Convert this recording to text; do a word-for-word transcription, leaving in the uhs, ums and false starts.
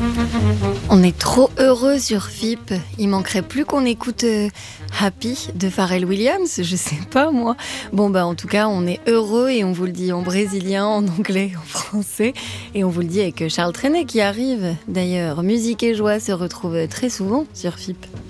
On est trop heureux sur F I P. Il manquerait plus qu'on écoute euh, Happy de Pharrell Williams, je sais pas moi. Bon bah en tout cas on est heureux et on vous le dit en brésilien, en anglais, en français. Et on vous le dit avec Charles Trenet qui arrive. D'ailleurs, musique et joie se retrouvent très souvent sur F I P.